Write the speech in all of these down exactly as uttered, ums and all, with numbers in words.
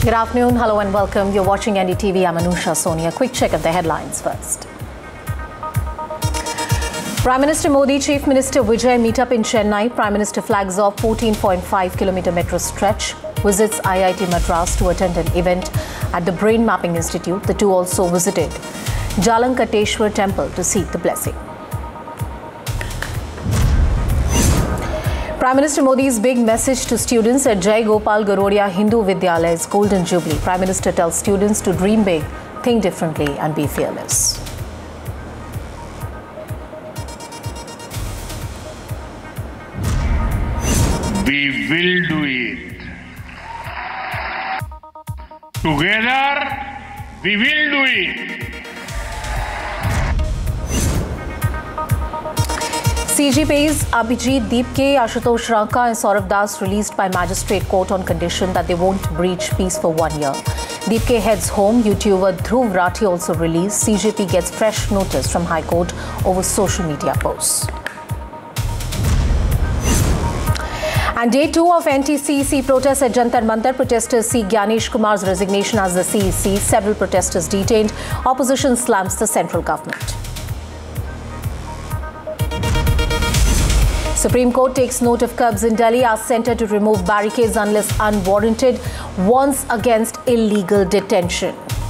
Good afternoon, hello and welcome. You're watching N D T V. I'm Anusha Soni. A quick check of the headlines first. Prime Minister Modi, Chief Minister Vijay meet up in Chennai. Prime Minister flags off fourteen point five kilometer metro stretch. Visits I I T Madras to attend an event at the Brain Mapping Institute. The two also visited Jalankateshwar Temple to seek the blessing. Prime Minister Modi's big message to students at Jai Gopal Garodia Hindu Vidyalay's Golden Jubilee. Prime Minister tells students to dream big, think differently and be fearless. We will do it. Together, we will do it. C G Ps Abhijit Deepke, Ashutosh Ranka and Saurav Das released by magistrate court on condition that they won't breach peace for one year. Deepke heads home. YouTuber Dhruv Rathi also released. C G P gets fresh notice from High Court over social media posts. And day two of N T C E C protests at Jantar Mantar. Protesters seek Gyanesh Kumar's resignation as the C E C. Several protesters detained. Opposition slams the central government. Supreme Court takes note of curbs in Delhi, asks centre to remove barricades unless unwarranted, warns against illegal detention.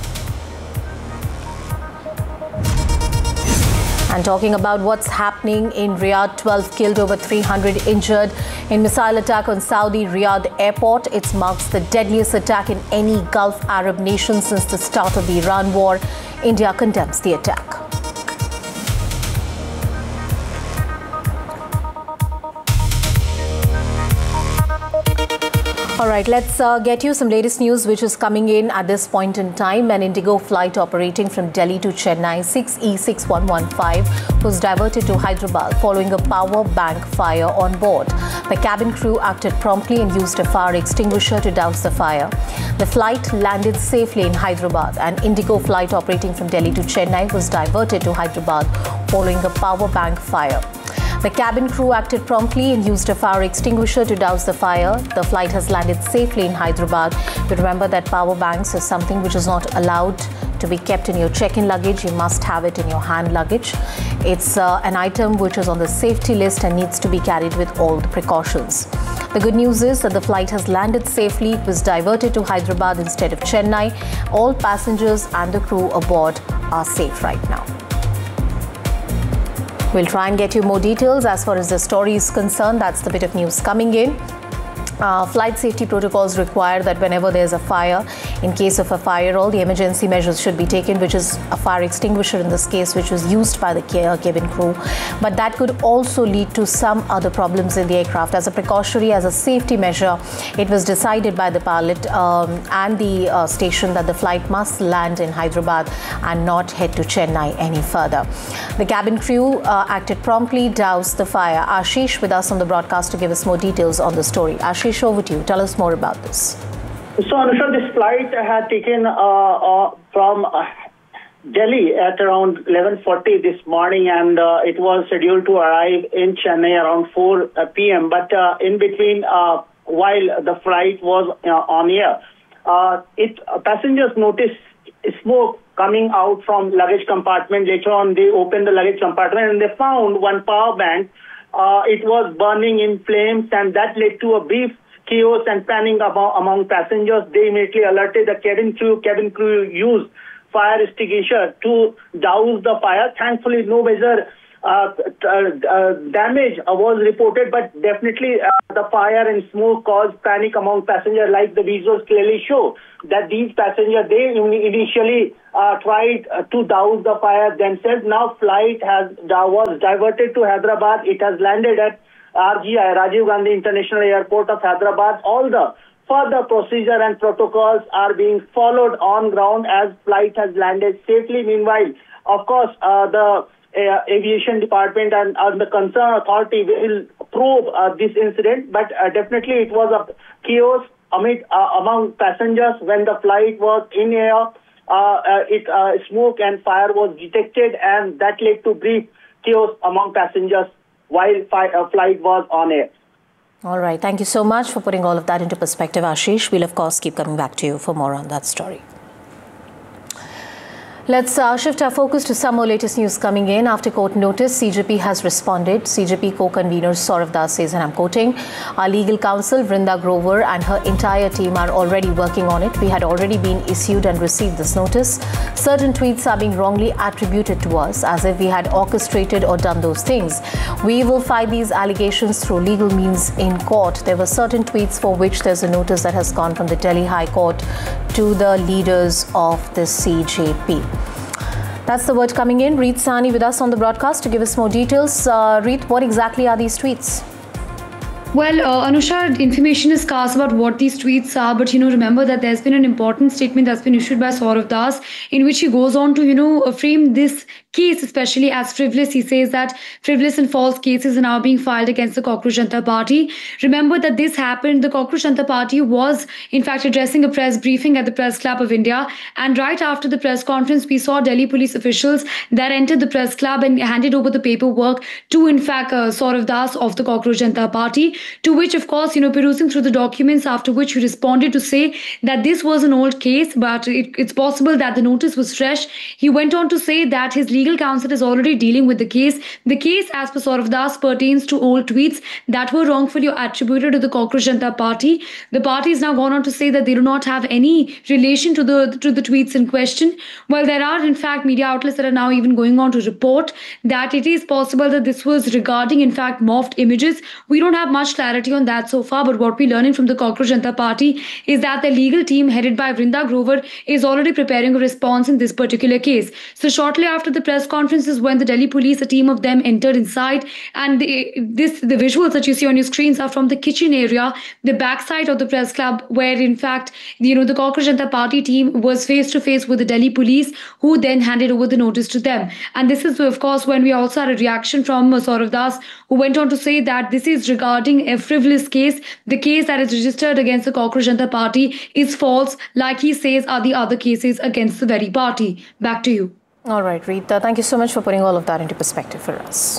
And talking about what's happening in Riyadh, twelve killed, over three hundred injured in missile attack on Saudi Riyadh airport. It marks the deadliest attack in any Gulf Arab nation since the start of the Iran war. India condemns the attack. All right, let's uh, get you some latest news which is coming in at this point in time. An Indigo flight operating from Delhi to Chennai, six E six one one five, was diverted to Hyderabad following a power bank fire on board. The cabin crew acted promptly and used a fire extinguisher to douse the fire. The flight landed safely in Hyderabad. An Indigo flight operating from Delhi to Chennai was diverted to Hyderabad following a power bank fire. The cabin crew acted promptly and used a fire extinguisher to douse the fire. The flight has landed safely in Hyderabad. But remember that power banks is something which is not allowed to be kept in your check-in luggage. You must have it in your hand luggage. It's uh, an item which is on the safety list and needs to be carried with all the precautions. The good news is that the flight has landed safely. It was diverted to Hyderabad instead of Chennai. All passengers and the crew aboard are safe right now. We'll try and get you more details as far as the story is concerned. That's the bit of news coming in. Uh, flight safety protocols require that whenever there's a fire, in case of a fire, all the emergency measures should be taken, which is a fire extinguisher in this case, which was used by the cabin crew. But that could also lead to some other problems in the aircraft. As a precautionary, as a safety measure, it was decided by the pilot um, and the uh, station that the flight must land in Hyderabad and not head to Chennai any further. The cabin crew uh, acted promptly, doused the fire. Ashish with us on the broadcast to give us more details on the story. Ashish, over to you. Tell us more about this. So, Anusha, this flight had taken uh, uh, from uh, Delhi at around eleven forty this morning, and uh, it was scheduled to arrive in Chennai around four p m But uh, in between, uh, while the flight was uh, on air, uh, it uh, passengers noticed smoke coming out from luggage compartment. Later on, they opened the luggage compartment and they found one power bank. Uh, it was burning in flames, and that led to a brief chaos and panic among, among passengers. They immediately alerted the cabin crew. Cabin crew used fire extinguisher to douse the fire. Thankfully, no major uh, uh, damage was reported, but definitely uh, the fire and smoke caused panic among passengers, like the visuals clearly show that these passengers, they initially uh, tried uh, to douse the fire themselves. Now flight has uh, was diverted to Hyderabad. It has landed at R G I, Rajiv Gandhi International Airport of Hyderabad. All the further procedure and protocols are being followed on ground as flight has landed safely. Meanwhile, of course, uh, the uh, aviation department and uh, the concerned authority will probe uh, this incident, but uh, definitely it was a chaos amid uh, among passengers when the flight was in air. Uh, uh, it uh, smoke and fire was detected, and that led to brief chaos among passengers while fi- uh, flight was on air. All right. Thank you so much for putting all of that into perspective, Ashish. We'll, of course, keep coming back to you for more on that story. Let's uh, shift our focus to some more latest news coming in. After court notice, C J P has responded. C J P co-convener Saurav Das says, and I'm quoting, our legal counsel Vrinda Grover and her entire team are already working on it. We had already been issued and received this notice. Certain tweets are being wrongly attributed to us as if we had orchestrated or done those things. We will fight these allegations through legal means in court. There were certain tweets for which there's a notice that has gone from the Delhi High Court to the leaders of the C J P. That's the word coming in. Reet Sahni with us on the broadcast to give us more details. Uh, Reet, what exactly are these tweets? Well, uh, Anusha, information is scarce about what these tweets are, but, you know, remember that there's been an important statement that's been issued by Saurav Das in which he goes on to, you know, frame this case especially as frivolous. He says that frivolous and false cases are now being filed against the Cockroach Janata Party. Remember that this happened, the Cockroach Janata Party was in fact addressing a press briefing at the Press Club of India, and right after the press conference we saw Delhi police officials that entered the press club and handed over the paperwork to in fact uh, Saurav Das of the Cockroach Janata Party, to which of course, you know, perusing through the documents, after which he responded to say that this was an old case, but it, it's possible that the notice was fresh. He went on to say that his legal counsel is already dealing with the case. The case, as per Saurav Das, pertains to old tweets that were wrongfully attributed to the Cockroach Janata Party. The party has now gone on to say that they do not have any relation to the to the tweets in question. Well, there are in fact media outlets that are now even going on to report that it is possible that this was regarding in fact morphed images. We don't have much clarity on that so far, but what we're learning from the Cockroach Janata Party is that the legal team headed by Vrinda Grover is already preparing a response in this particular case. So shortly after the press conference is when the Delhi police, a team of them, entered inside, and the, this the visuals that you see on your screens are from the kitchen area, the backside of the press club, where in fact, you know, the Cockroach Janata Party team was face to face with the Delhi police, who then handed over the notice to them. And this is of course when we also had a reaction from uh, Saurav Das, who went on to say that this is regarding a frivolous case. The case that is registered against the Cockroach Janata Party is false, like he says are the other cases against the very party. Back to you. All right, Rita, thank you so much for putting all of that into perspective for us.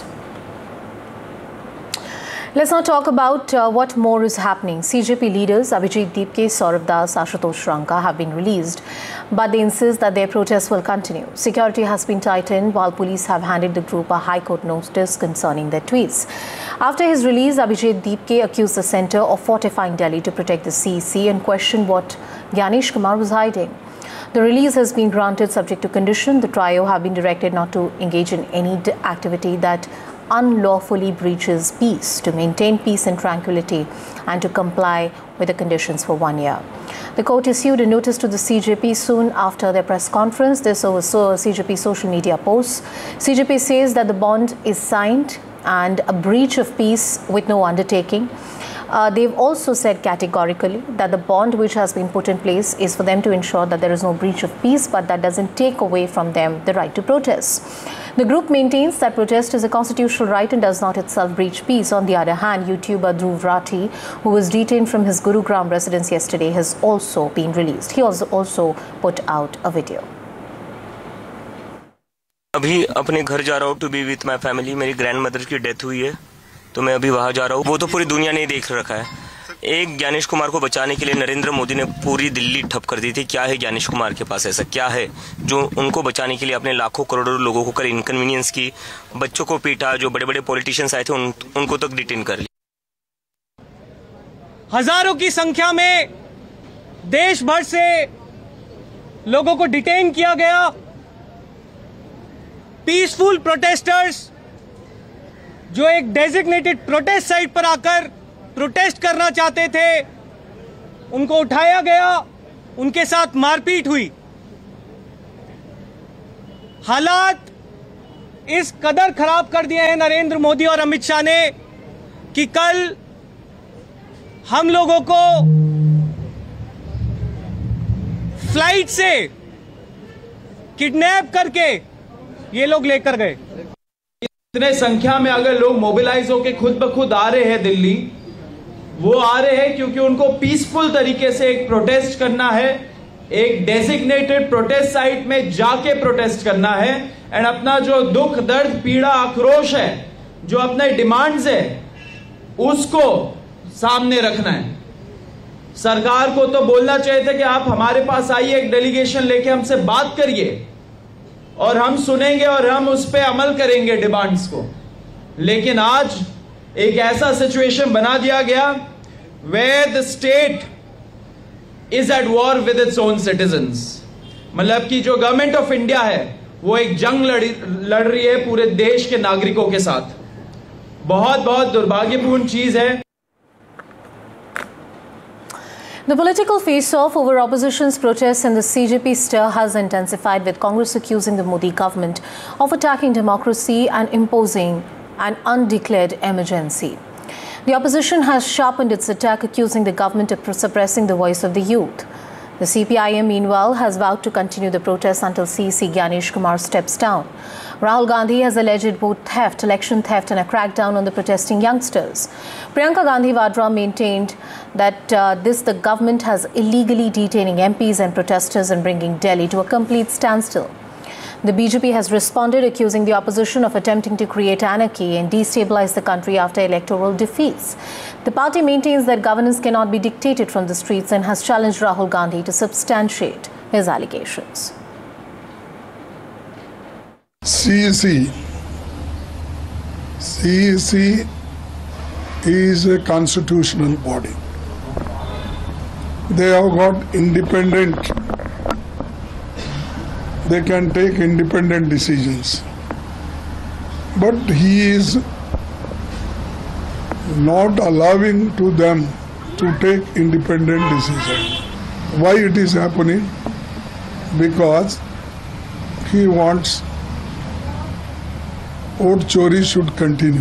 Let's now talk about uh, what more is happening. C J P leaders Abhijit Deepke, Saurav Das, Ashutosh Ranka have been released, but they insist that their protests will continue. Security has been tightened while police have handed the group a High Court notice concerning their tweets. After his release, Abhijit Deepke accused the centre of fortifying Delhi to protect the C E C and questioned what Gyanish Kumar was hiding. The release has been granted subject to condition. The trio have been directed not to engage in any activity that unlawfully breaches peace, to maintain peace and tranquility, and to comply with the conditions for one year. The court issued a notice to the C J P soon after their press conference. This oversaw C J P social media posts. C J P says that the bond is signed and a breach of peace with no undertaking. Uh, they've also said categorically that the bond which has been put in place is for them to ensure that there is no breach of peace, but that doesn't take away from them the right to protest. The group maintains that protest is a constitutional right and does not itself breach peace. On the other hand, YouTuber Dhruv Rathi, who was detained from his Gurugram residence yesterday, has also been released. He has also put out a video. अभी अपने घर जा रहा हूँ to be with my family. मेरी grand mother की death हुई है तो मैं अभी वहाँ जा रहा हूँ। वो तो पूरी दुनिया ने देख रखा है। एक ज्ञानेश कुमार को बचाने के लिए नरेंद्र मोदी ने पूरी दिल्ली ठप कर दी थी। क्या है ज्ञानेश कुमार के पास, ऐसा क्या है जो उनको बचाने के लिए अपने लाखों करोड़ों लोगों को कर इनकन्वीनियंस की, बच्चों को पीटा, जो बड़े बड़े पॉलिटिशियंस आए थे उन, उनको तक डिटेन कर लिया। हजारों की संख्या में देश भर से लोगों को डिटेन किया गया। पीसफुल प्रोटेस्टर्स जो एक डेजिग्नेटेड प्रोटेस्ट साइट पर आकर प्रोटेस्ट करना चाहते थे, उनको उठाया गया, उनके साथ मारपीट हुई। हालात इस कदर खराब कर दिए हैं नरेंद्र मोदी और अमित शाह ने कि कल हम लोगों को फ्लाइट से किडनैप करके ये लोग लेकर गए। इतने संख्या में अगर लोग मोबिलाइज होकर खुद ब खुद आ रहे हैं दिल्ली, वो आ रहे हैं क्योंकि उनको पीसफुल तरीके से एक प्रोटेस्ट करना है, एक डेजिग्नेटेड प्रोटेस्ट साइट में जाके प्रोटेस्ट करना है एंड अपना जो दुख, दर्द, पीड़ा, आक्रोश है, जो अपने डिमांड्स है, उसको सामने रखना है। सरकार को तो बोलना चाहिए था कि आप हमारे पास आइए, एक डेलीगेशन लेके हमसे बात करिए और हम सुनेंगे और हम उस पर अमल करेंगे डिमांड्स को। लेकिन आज एक ऐसा सिचुएशन बना दिया गया where the state is at war with its own citizens। मतलब कि जो गवर्नमेंट ऑफ इंडिया है वो एक जंग लड़ी लड़ रही है पूरे देश के नागरिकों के साथ। बहुत बहुत दुर्भाग्यपूर्ण चीज है। The political face-off over opposition's protests and the C J P stir has intensified, with Congress accusing the Modi government of attacking democracy and imposing an undeclared emergency. The opposition has sharpened its attack, accusing the government of suppressing the voice of the youth. The C P I M, meanwhile, has vowed to continue the protests until C C Gyanesh Kumar steps down. Rahul Gandhi has alleged both theft, election theft and a crackdown on the protesting youngsters. Priyanka Gandhi Vadra maintained that uh, this the government has illegally detaining M Ps and protesters and bringing Delhi to a complete standstill. The B J P has responded, accusing the opposition of attempting to create anarchy and destabilize the country after electoral defeats. The party maintains that governance cannot be dictated from the streets and has challenged Rahul Gandhi to substantiate his allegations. C E C. C E C is a constitutional body. They have got independent, they can take independent decisions. But he is not allowing to them to take independent decisions. Why it is happening? Because he wants vote chori should continue,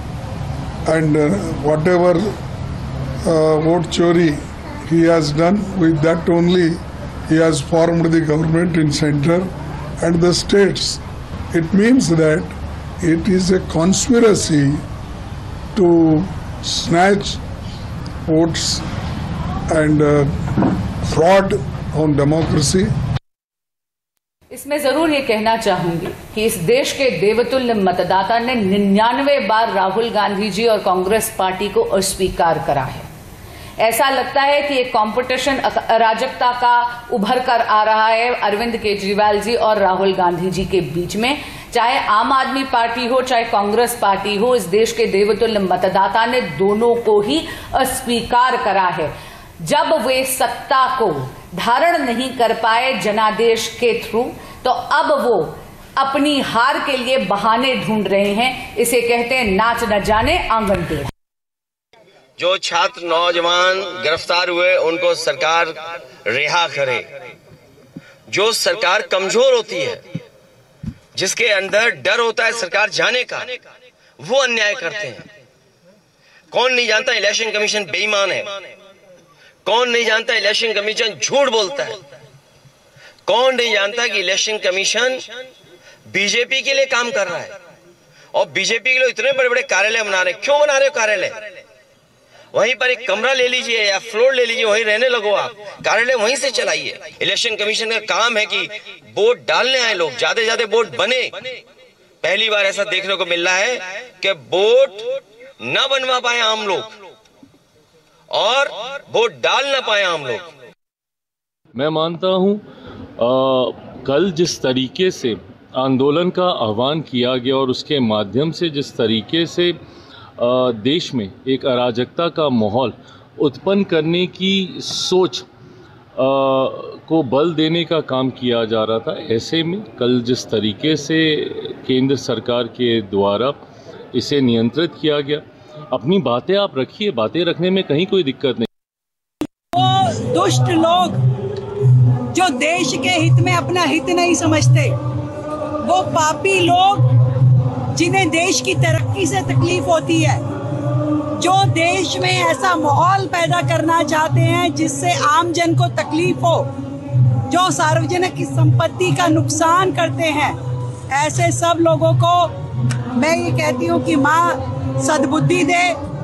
and uh, whatever uh, vote chori he has done, with that only he has formed the government in center and the states. It means that it is a conspiracy to snatch votes and uh, fraud on democracy. इसमें जरूर ये कहना चाहूंगी कि इस देश के देवतुल्य मतदाता ने निन्यानवे बार राहुल गांधी जी और कांग्रेस पार्टी को अस्वीकार करा है। ऐसा लगता है कि एक कंपटीशन अराजकता का उभर कर आ रहा है अरविंद केजरीवाल जी और राहुल गांधी जी के बीच में। चाहे आम आदमी पार्टी हो चाहे कांग्रेस पार्टी हो, इस देश के देवतुल्य मतदाता ने दोनों को ही अस्वीकार करा है। जब वे सत्ता को धारण नहीं कर पाए जनादेश के थ्रू, तो अब वो अपनी हार के लिए बहाने ढूंढ रहे हैं। इसे कहते हैं नाच न जाने आंगन टेढ़ा। जो छात्र नौजवान गिरफ्तार हुए उनको सरकार रिहा करे। जो सरकार कमजोर होती है, जिसके अंदर डर होता है सरकार जाने का, वो अन्याय करते हैं। कौन नहीं जानता इलेक्शन कमीशन बेईमान है? कौन नहीं जानता इलेक्शन कमीशन झूठ बोलता है? कौन नहीं जानता कि इलेक्शन कमीशन बीजेपी के लिए काम कर रहा है और बीजेपी के लिए इतने बड़े बड़े कार्यालय बना रहे? क्यों बना रहे हो कार्यालय? वहीं पर एक कमरा ले लीजिए या फ्लोर ले लीजिए, वहीं रहने लगो, आप कार्यालय वहीं से चलाइए। इलेक्शन कमीशन का काम है कि वोट डालने आए लोग, ज्यादा से ज्यादा वोट बने। पहली बार ऐसा देखने को मिल रहा है कि वोट न बनवा पाए आम लोग और वोट डाल न पाए आम लोग। मैं मानता हूं कल जिस तरीके से आंदोलन का आह्वान किया गया और उसके माध्यम से जिस तरीके से आ, देश में एक अराजकता का माहौल उत्पन्न करने की सोच आ, को बल देने का काम किया जा रहा था, ऐसे में कल जिस तरीके से केंद्र सरकार के द्वारा इसे नियंत्रित किया गया, अपनी बातें आप रखिए, बातें रखने में कहीं कोई दिक्कत नहीं। वो दुष्ट लोग जो देश के हित में अपना हित नहीं समझते, वो पापी लोग जिन्हें देश की तरक्की से तकलीफ होती है, जो देश में ऐसा माहौल पैदा करना चाहते हैं जिससे आम जन को तकलीफ हो, जो सार्वजनिक संपत्ति का नुकसान करते हैं, ऐसे सब लोगों को मैं ये कहती हूँ कि माँ सद्बुद्धि दे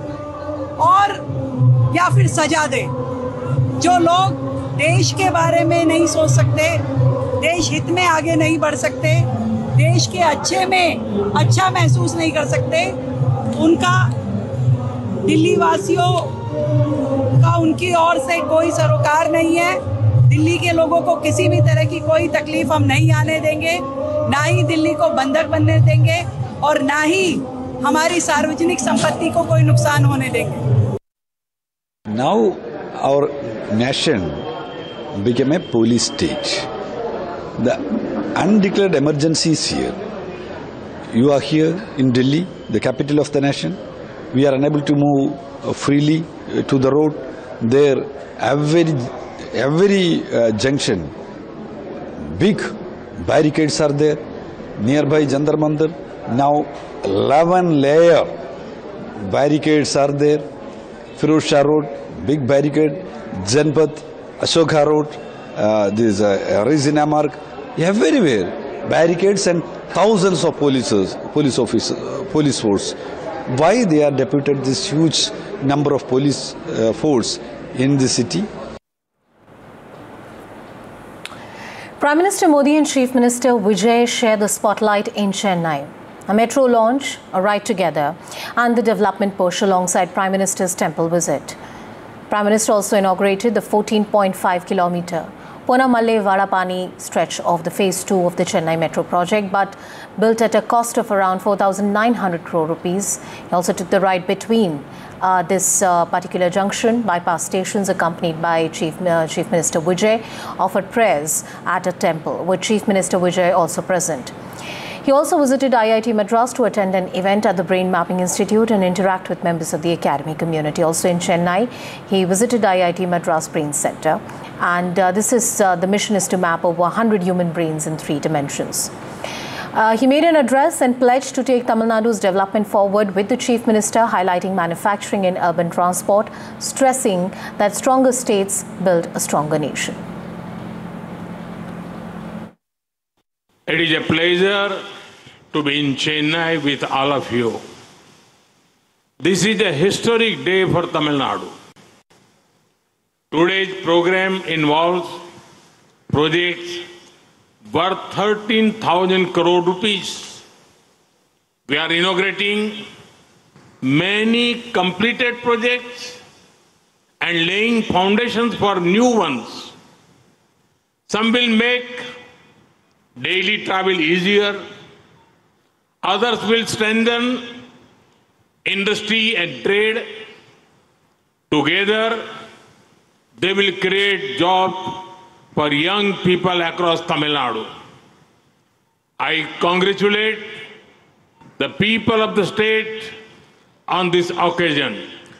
और या फिर सजा दे। जो लोग देश के बारे में नहीं सोच सकते, देश हित में आगे नहीं बढ़ सकते, देश के अच्छे में अच्छा महसूस नहीं कर सकते, उनका दिल्ली वासियों का उनकी ओर से कोई सरोकार नहीं है। दिल्ली के लोगों को किसी भी तरह की कोई तकलीफ हम नहीं आने देंगे, ना ही दिल्ली को बंधक बनने देंगे और ना ही हमारी सार्वजनिक संपत्ति को कोई नुकसान होने देंगे। Now our nation became a police state. The undeclared emergency is here. You are here in Delhi, the capital of the nation. We are unable to move freely to the road. There, every every uh, junction, big barricades are there. Nearby Jantar Mandir, now eleven layer barricades are there. Firoz Shah Road, big barricade. Janpat, Ashoka Road, uh, this uh, Rizina Mark, everywhere barricades and thousands of police, police officers, uh, police force. Why they are deputed this huge number of police uh, force in the city? Prime Minister Modi and Chief Minister Vijay share the spotlight in Chennai. A metro launch, a ride together, and the development push alongside Prime Minister's temple visit. Prime Minister also inaugurated the fourteen point five kilometre Ponamalle-Vadapani stretch of the phase two of the Chennai Metro project, but built at a cost of around four thousand nine hundred crore rupees. He also took the ride between uh, this uh, particular junction, bypass stations, accompanied by Chief, uh, Chief Minister Vijay, offered prayers at a temple, with Chief Minister Vijay also present. He also visited I I T Madras to attend an event at the Brain Mapping Institute and interact with members of the academic community. Also in Chennai, he visited I I T Madras Brain Center. And uh, this is uh, the mission is to map over one hundred human brains in three dimensions. Uh, he made an address and pledged to take Tamil Nadu's development forward with the Chief Minister, highlighting manufacturing and urban transport, stressing that stronger states build a stronger nation. It is a pleasure to be in Chennai with all of you. This is a historic day for Tamil Nadu. Today's program involves projects worth thirteen thousand crore rupees. We are inaugurating many completed projects and laying foundations for new ones. Some will make daily travel easier. Others will strengthen industry and trade. Together, they will create jobs for young people across Tamil Nadu. I congratulate the people of the state on this occasion.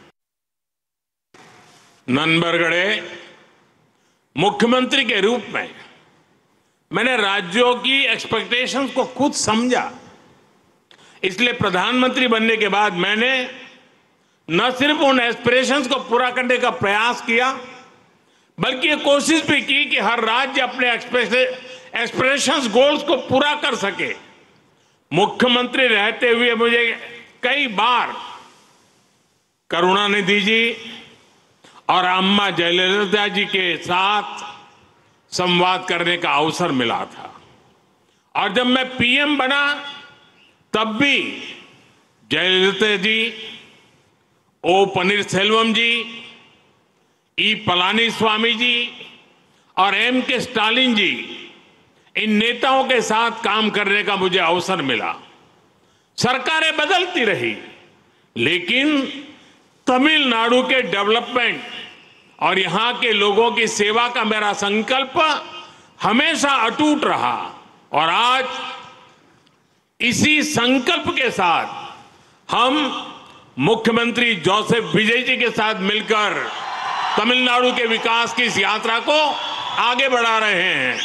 नंबरगढ़े मुख्यमंत्री के रूप में मैंने राज्यों की expectations को खुद समझा। इसलिए प्रधानमंत्री बनने के बाद मैंने न सिर्फ उन एस्पिरेशंस को पूरा करने का प्रयास किया, बल्कि ये कोशिश भी की कि हर राज्य अपने एस्पिरेशंस गोल्स को पूरा कर सके। मुख्यमंत्री रहते हुए मुझे कई बार करुणानिधि जी और अम्मा जयललिता जी के साथ संवाद करने का अवसर मिला था। और जब मैं पीएम बना तब भी जयललिता जी, ओ पनीरसेल्वम जी, ई पलानीस्वामी जी और एम के स्टालिन जी, इन नेताओं के साथ काम करने का मुझे अवसर मिला। सरकारें बदलती रही, लेकिन तमिलनाडु के डेवलपमेंट और यहां के लोगों की सेवा का मेरा संकल्प हमेशा अटूट रहा। और आज इसी संकल्प के साथ हम मुख्यमंत्री जोसेफ विजय जी के साथ मिलकर तमिलनाडु के विकास की इस यात्रा को आगे बढ़ा रहे हैं।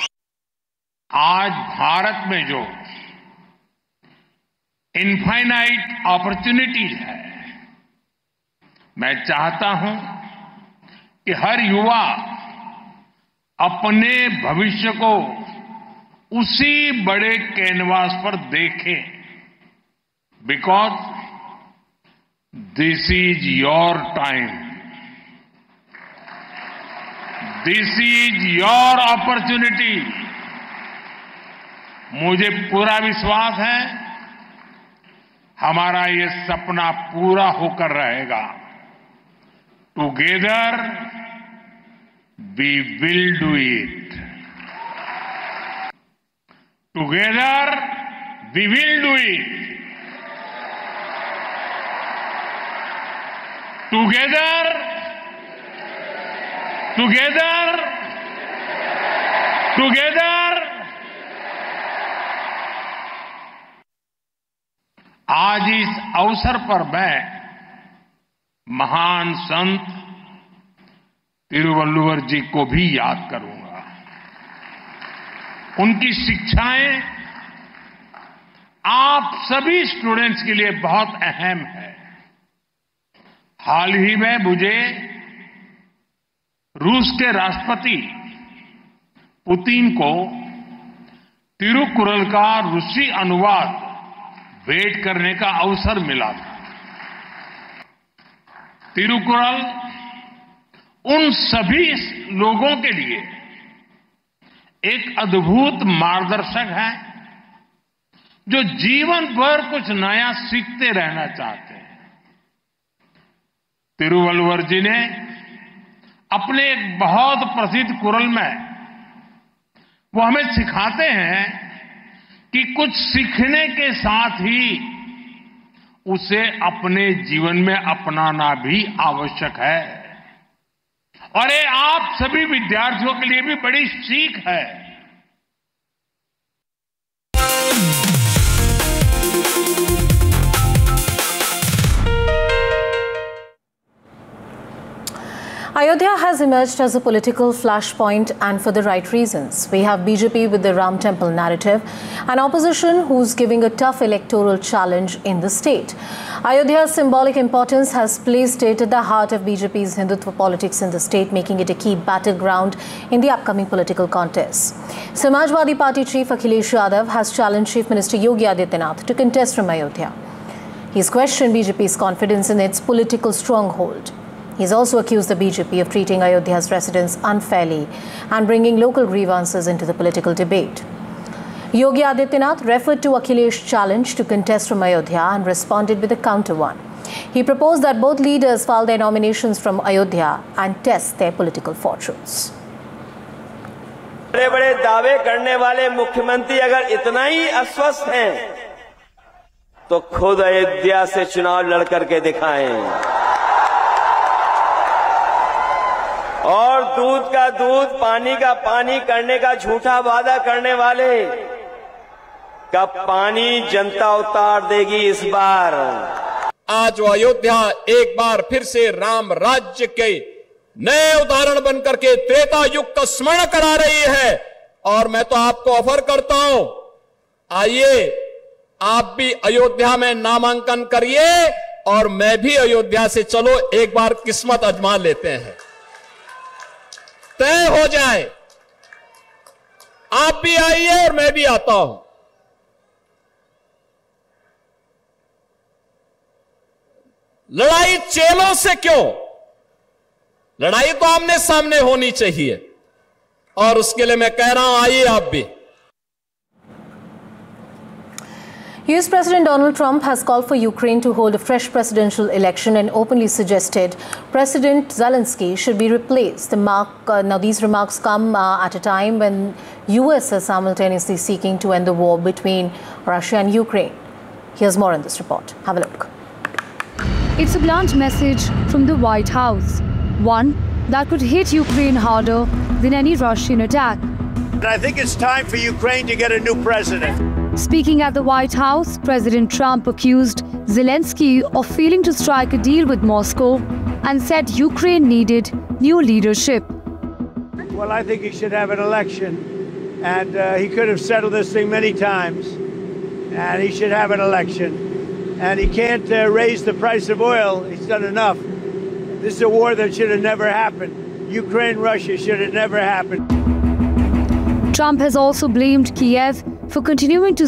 आज भारत में जो इनफाइनाइट अपॉर्चुनिटीज है, मैं चाहता हूं कि हर युवा अपने भविष्य को उसी बड़े कैनवास पर देखे, because this is your time, this is your opportunity. मुझे पूरा विश्वास है हमारा ये सपना पूरा होकर रहेगा। Together, we will do it. Together, we will do it. Together, together, together. आज इस अवसर पर मैं महान संत तिरुवल्लुवर जी को भी याद करूंगा। उनकी शिक्षाएं आप सभी स्टूडेंट्स के लिए बहुत अहम है। हाल ही में मुझे रूस के राष्ट्रपति पुतिन को तिरुकुरल का रूसी अनुवाद भेंट करने का अवसर मिला था। तिरुकुरल उन सभी लोगों के लिए एक अद्भुत मार्गदर्शक है जो जीवन भर कुछ नया सीखते रहना चाहते हैं। तिरुवल्लुवर जी ने अपने एक बहुत प्रसिद्ध कुरल में वो हमें सिखाते हैं कि कुछ सीखने के साथ ही उसे अपने जीवन में अपनाना भी आवश्यक है। और ये आप सभी विद्यार्थियों के लिए भी बड़ी सीख है। Ayodhya has emerged as a political flashpoint, and for the right reasons. We have B J P with the Ram Temple narrative, an opposition who's giving a tough electoral challenge in the state. Ayodhya's symbolic importance has placed it at the heart of B J P's Hindutva politics in the state, making it a key battleground in the upcoming political contest. Samajwadi Party Chief Akhilesh Yadav has challenged Chief Minister Yogi Adityanath to contest from Ayodhya. He's questioned B J P's confidence in its political stronghold. He's also accused the B J P of treating Ayodhya's residents unfairly and bringing local grievances into the political debate. Yogi Adityanath referred to Akhilesh's challenge to contest from Ayodhya and responded with a counter one. He proposed that both leaders file their nominations from Ayodhya and test their political fortunes. बड़े बड़े दावे करने वाले मुख्यमंत्री अगर इतना ही अस्वस्थ हैं तो खुद अयोध्या से चुनाव लड़ करके दिखाएं। और दूध का दूध, पानी का पानी करने का झूठा वादा करने वाले का पानी जनता उतार देगी इस बार। आज वो अयोध्या एक बार फिर से राम राज्य के नए उदाहरण बनकर के त्रेता युग का स्मरण करा रही है। और मैं तो आपको ऑफर करता हूं, आइए आप भी अयोध्या में नामांकन करिए और मैं भी अयोध्या से, चलो एक बार किस्मत आजमा लेते हैं, तय हो जाए। आप भी आइए और मैं भी आता हूं। लड़ाई चेलों से क्यों? लड़ाई तो आमने सामने होनी चाहिए और उसके लिए मैं कह रहा हूं, आइए आप भी। U S President Donald Trump has called for Ukraine to hold a fresh presidential election and openly suggested President Zelensky should be replaced. The mark, uh, now, these remarks come uh, at a time when U S is simultaneously seeking to end the war between Russia and Ukraine. Here's more in this report. Have a look. It's a blunt message from the White House, one that could hit Ukraine harder than any Russian attack. I think it's time for Ukraine to get a new president. Speaking at the White House, President Trump accused Zelensky of failing to strike a deal with Moscow and said Ukraine needed new leadership. Well, I think he should have an election, and uh, he could have settled this thing many times, and he should have an election. And he can't uh, raise the price of oil. He's done enough. This is a war that should have never happened. Ukraine-Russia should have never happened. Trump has also blamed Kiev for continuing to